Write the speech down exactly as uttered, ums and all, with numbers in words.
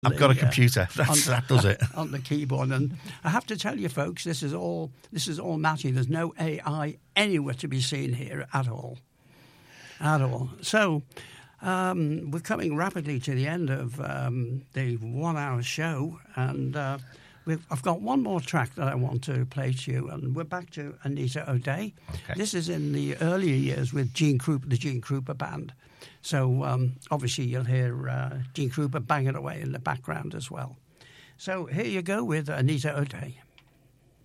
I've the, got a computer. Uh, That's, on, that does it. On the keyboard. And I have to tell you, folks, this is all this is all Matty. There's no A I anywhere to be seen here at all. At all. So um, we're coming rapidly to the end of um, the one-hour show, and uh, we've, I've got one more track that I want to play to you, and we're back to Anita O'Day. Okay. This is in the earlier years with Gene Krupa, the Gene Krupa Band. So um, obviously you'll hear uh, Gene Krupa banging away in the background as well. So here you go with Anita O'Day.